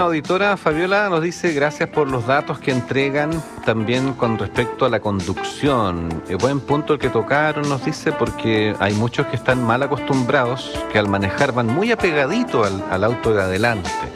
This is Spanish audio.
auditora, Fabiola, nos dice gracias por los datos que entregan también con respecto a la conducción. Buen punto el que tocaron, nos dice, porque hay muchos que están mal acostumbrados, que al manejar van muy apegaditos al auto de adelante.